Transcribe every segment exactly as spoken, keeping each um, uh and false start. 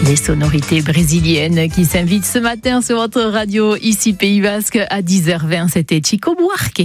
Les sonorités brésiliennes qui s'invitent ce matin sur votre radio, ici Pays Basque, à dix heures vingt, c'était Chico Buarque.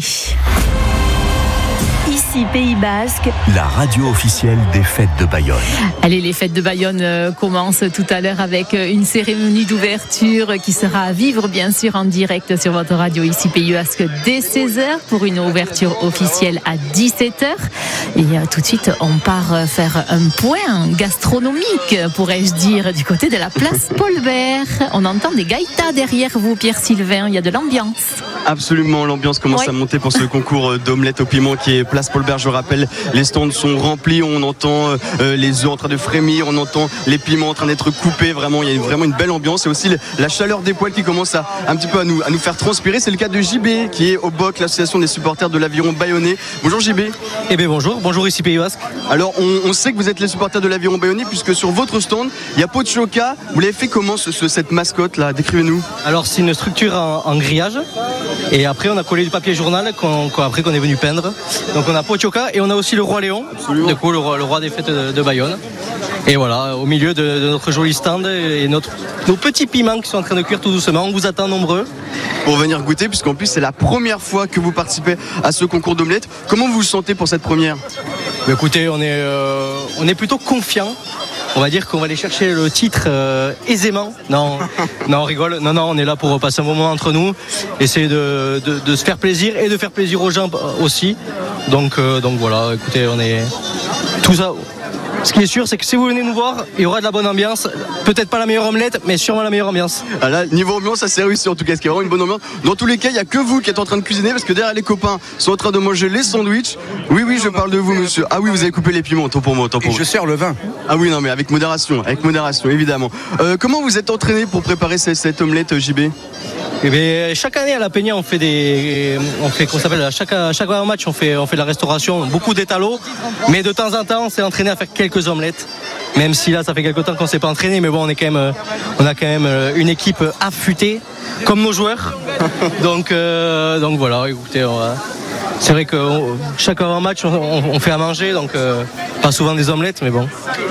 Ici Pays Basque, la radio officielle des fêtes de Bayonne. Allez, les fêtes de Bayonne euh, commencent tout à l'heure avec une cérémonie d'ouverture qui sera à vivre bien sûr en direct sur votre radio ici Pays Basque dès seize heures pour une ouverture officielle à dix-sept heures. Et euh, tout de suite, on part faire un point gastronomique, pourrais-je dire, du côté de la place Paul-Bert. On entend des gaïtas derrière vous, Pierre-Sylvain, il y a de l'ambiance. Absolument, l'ambiance commence ouais. à monter pour ce concours d'omelette au piment qui est place Paul-Bert. Je rappelle, les stands sont remplis, on entend euh, les œufs en train de frémir, on entend les piments en train d'être coupés. Vraiment, il y a vraiment une belle ambiance et aussi le, la chaleur des poêles qui commence à un petit peu à nous, à nous faire transpirer. C'est le cas de J B qui est au B O C, l'association des supporters de l'Aviron Bayonnais. Bonjour J B. Eh bien bonjour, bonjour ici Pays Basque. Alors on, on sait que vous êtes les supporters de l'Aviron Bayonnais puisque sur votre stand, il y a Pochoka. Vous l'avez fait comment ce, ce, cette mascotte là? Décrivez-nous. Alors c'est une structure en, en grillage et après on a collé du papier journal qu'on, qu'on, après qu'on est venu peindre. Donc on a Pochoka et on a aussi le roi Léon, du coup le roi, le roi des fêtes de, de Bayonne. Et voilà, au milieu de, de notre joli stand et notre, nos petits piments qui sont en train de cuire tout doucement. On vous attend nombreux pour venir goûter, puisqu'en plus c'est la première fois que vous participez à ce concours d'omelette. Comment vous vous sentez pour cette première? Mais écoutez, on est, euh, on est plutôt confiant. On va dire qu'on va aller chercher le titre euh, aisément. Non, non, on rigole. Non, non, on est là pour passer un moment entre nous, essayer de, de, de se faire plaisir et de faire plaisir aux gens aussi. Donc, euh, donc voilà, écoutez, on est tout ça. Ce qui est sûr, c'est que si vous venez nous voir, il y aura de la bonne ambiance. Peut-être pas la meilleure omelette, mais sûrement la meilleure ambiance. Ah là, niveau ambiance, ça s'est réussi en tout cas. Ce qui est vraiment une bonne ambiance. Dans tous les cas, il n'y a que vous qui êtes en train de cuisiner parce que derrière les copains sont en train de manger les sandwichs. Oui, oui, je parle de vous, monsieur. Ah oui, vous avez coupé les piments. Tant pour moi, tant pour Et je sers le vin. Ah oui, non, mais avec modération, avec modération, évidemment. Euh, comment vous êtes entraîné pour préparer cette, cette omelette, J B? Eh bien, chaque année à la Peña, on fait des, on fait, qu'on s'appelle, à chaque, à chaque match, on fait, on fait de la restauration, beaucoup d'étalos, mais de temps en temps, on s'est entraîné à faire quelques omelettes. Même si là, ça fait quelques temps qu'on s'est pas entraîné, mais bon, on est quand même, on a quand même une équipe affûtée, comme nos joueurs. Donc, euh, donc voilà, écoutez, on va, c'est vrai que on, chaque match, on, on fait à manger, donc euh, pas souvent des omelettes, mais bon.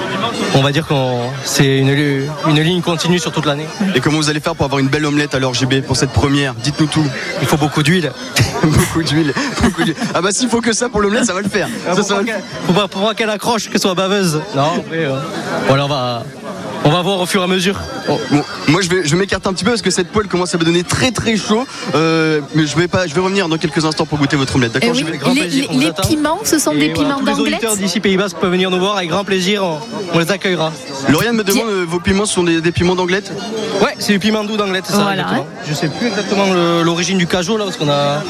On va dire que c'est une, une ligne continue sur toute l'année. Et comment vous allez faire pour avoir une belle omelette alors, J B, pour cette première? Dites-nous tout. Il faut beaucoup d'huile. beaucoup d'huile. Beaucoup d'huile. Ah bah s'il faut que ça pour l'omelette, ça va le faire. Ah, ça, faut, ça pas va le... faut pas pour pas qu'elle accroche, qu'elle soit baveuse. Non, après, euh... voilà, on va... On va voir au fur et à mesure. Oh, bon, moi je vais, je vais m'écarter un petit peu parce que cette poêle commence à me donner très très chaud. Euh, mais je vais pas, je vais revenir dans quelques instants pour goûter votre omelette. D'accord? Oui, je vais... les, les, les piments, ce sont et des voilà, piments d'Angleterre. Les auditeurs d'ici Pays Basque peuvent venir nous voir avec grand plaisir. On, on les accueillera. Lauriane me demande, euh, vos piments sont des, des piments d'Angleterre? Ouais, c'est du piment doux d'Angleterre, c'est ça. Voilà, hein. Je sais plus exactement le, l'origine du cajot là, parce qu'on a.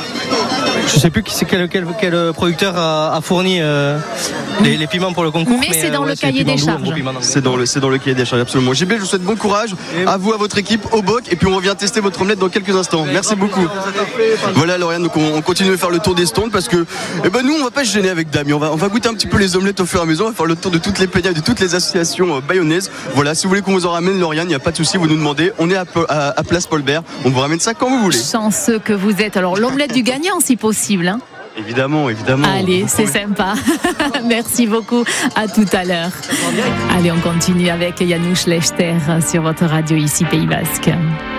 Je sais plus qui c'est quel, quel, quel producteur a, a fourni euh, les, les piments pour le concours. Mais, mais c'est dans euh, ouais, le cahier des charges. C'est dans le, c'est dans le cahier des charges, absolument. J B, je vous souhaite bon courage et à vous, à votre équipe, au B O C, et puis on revient tester votre omelette dans quelques instants. Merci beaucoup. Voilà, Lauriane, donc on, on continue de faire le tour des stands parce que, eh ben nous, on va pas se gêner avec Damien. On va, on va goûter un petit peu les omelettes au fur et à mesure. On va faire le tour de toutes les peñas, de toutes les associations euh, bayonnaises. Voilà, si vous voulez qu'on vous en ramène, Lauriane, il n'y a pas de souci, vous nous demandez. On est à, à, à Place Paul-Bert. On vous ramène ça quand vous voulez. Chanceux que vous êtes. Alors l'omelette du gagnant, si possible. Hein. Évidemment, évidemment. Allez, c'est sympa. Merci beaucoup. À tout à l'heure. Allez, on continue avec Janusz Lechter sur votre radio ici Pays Basque.